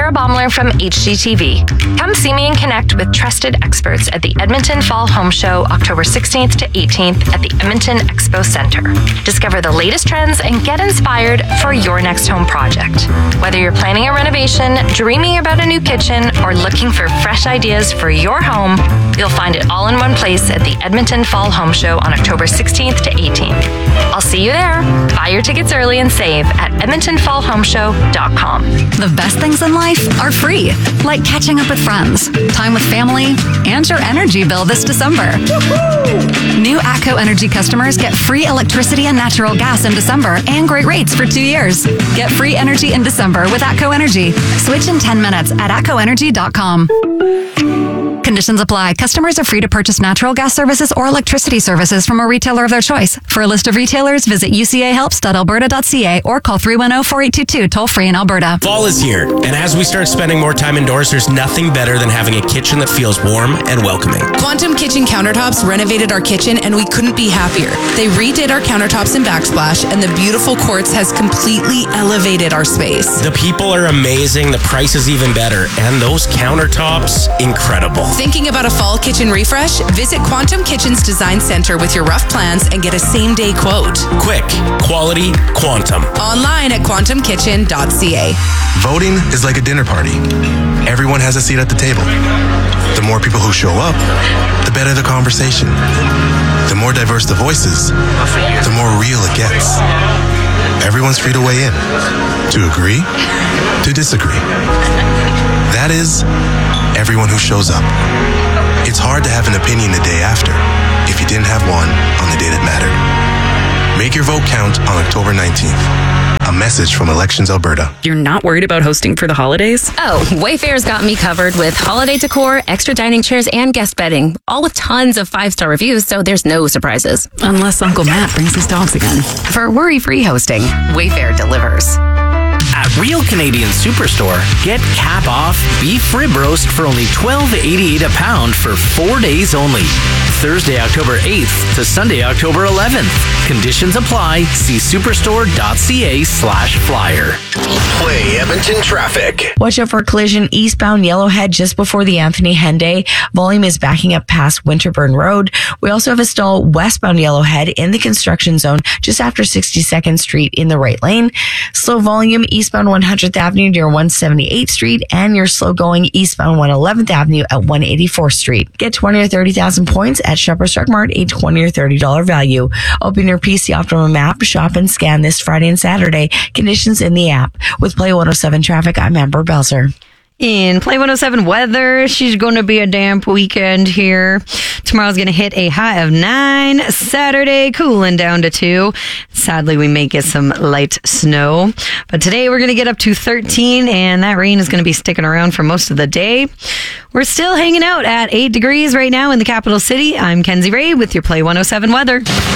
Sarah Baumler from HGTV. Come see me and connect with trusted experts at the Edmonton Fall Home Show, October 16th to 18th at the Edmonton Expo Center. Discover the latest trends and get inspired for your next home project. Whether you're planning a renovation, dreaming about a new kitchen, or looking for fresh ideas for your home, you'll find it all in one place at the Edmonton Fall Home Show on October 16th to 18th. I'll see you there. Buy your tickets early and save at edmontonfallhomeshow.com. The best things in life are free, like catching up with friends, time with family, and your energy bill this December. Woohoo! New ATCO Energy customers get free electricity and natural gas in December and great rates for 2 years. Get free energy in December with ATCO Energy. Switch in 10 minutes at atcoenergy.com. Conditions apply. Customers are free to purchase natural gas services or electricity services from a retailer of their choice. For a list of retailers, visit ucahelps.alberta.ca or call 310-4822 toll-free in Alberta. Fall is here, and as we start spending more time indoors, there's nothing better than having a kitchen that feels warm and welcoming. Quantum Kitchen Countertops renovated our kitchen, and we couldn't be happier. They redid our countertops and backsplash, and the beautiful quartz has completely elevated our space. The people are amazing, the price is even better, and those countertops, incredible. Thinking about a fall kitchen refresh? Visit Quantum Kitchen's Design Center with your rough plans and get a same-day quote. Quick, quality, Quantum. Online at quantumkitchen.ca. Voting is like a dinner party. Everyone has a seat at the table. The more people who show up, the better the conversation. The more diverse the voices, the more real it gets. Everyone's free to weigh in, to agree, to disagree. That is, everyone who shows up. It's hard to have an opinion the day after if you didn't have one on the day that mattered. Make your vote count on October 19th. A message from Elections Alberta. You're not worried about hosting for the holidays? Oh, Wayfair's got me covered with holiday decor, extra dining chairs, and guest bedding. All with tons of 5-star reviews, so there's no surprises. Unless Uncle Matt brings his dogs again. For worry-free hosting, Wayfair delivers. At Real Canadian Superstore, get cap off beef rib roast for only $12.88 a pound for 4 days only. Thursday, October 8th to Sunday, October 11th. Conditions apply. See superstore.ca/flyer. Play Edmonton traffic. Watch out for a collision eastbound Yellowhead just before the Anthony Henday. Volume is backing up past Winterburn Road. We also have a stall westbound Yellowhead in the construction zone just after 62nd Street in the right lane. Slow volume eastbound 100th Avenue near 178th Street, and you're slow going eastbound 111th Avenue at 184th Street. Get 20 or 30,000 points at Shoppers Drug Mart, a $20 or $30 value. Open your PC Optimum app, shop and scan this Friday and Saturday. Conditions in the app. With Play 107 traffic, I'm Amber Belzer. In Play 107 weather, she's going to be a damp weekend here. Tomorrow's going to hit a high of 9. Saturday, cooling down to 2. Sadly, we may get some light snow. But today, we're going to get up to 13, and that rain is going to be sticking around for most of the day. We're still hanging out at 8 degrees right now in the capital city. I'm Kenzie Ray with your Play 107 weather.